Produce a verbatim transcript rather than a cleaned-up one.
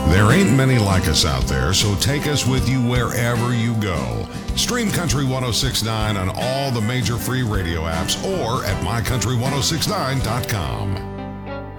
There ain't many like us out there, so take us with you wherever you go. Stream Country ten sixty-nine on all the major free radio apps or at my country ten sixty-nine dot com.